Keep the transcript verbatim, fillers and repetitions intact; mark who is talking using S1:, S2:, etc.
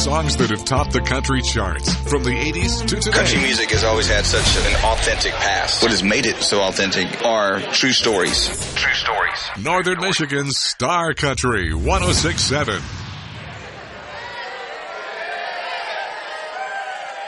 S1: songs that have topped the country charts from the eighties to today.
S2: Country music has always had such an authentic past. What has made it so authentic are true stories. True stories.
S1: Northern Michigan's Star Country one oh six point seven.